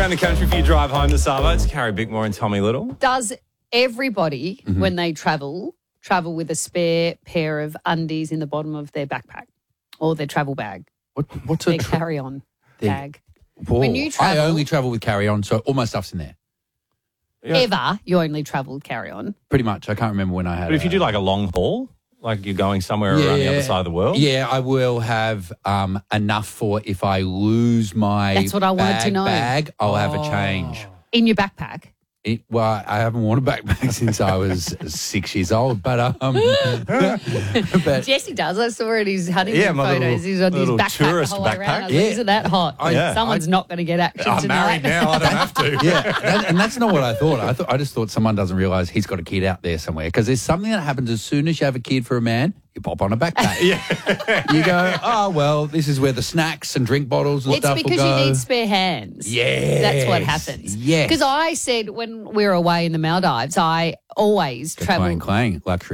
around the country for your drive home this summer. It's Carrie Bickmore and Tommy Little. Does everybody, when they travel with a spare pair of undies in the bottom of their backpack or their travel bag? What's Their carry-on bag. Whoa. When you travel, I only travel with carry-on, so all my stuff's in there. Ever, you only travel with carry-on? Pretty much. I can't remember when I had But if you do like a long haul, like you're going somewhere around the other side of the world. Yeah, I will have enough for if I lose my That's what I wanted to know. bag, I'll have a change. In your backpack? Well, I haven't worn a backpack since I was 6 years old, but Jesse does. I saw it in his honeymoon Yeah, my photos. He's on his little backpack tourist the whole way around. I was like, Yeah. isn't that hot? Someone's not going to get action I'm tonight. married now. I don't have to. and that's not what I thought. I just thought someone doesn't realise he's got a kid out there somewhere because there's something that happens as soon as you have a kid for a man. You pop on a backpack. You go, oh, well, this is where the snacks and drink bottles and It's stuff will because go. you need spare hands. Yes. That's what happens. Yes. Because I said when we were away in the Maldives, I always travel. Clang, luxury.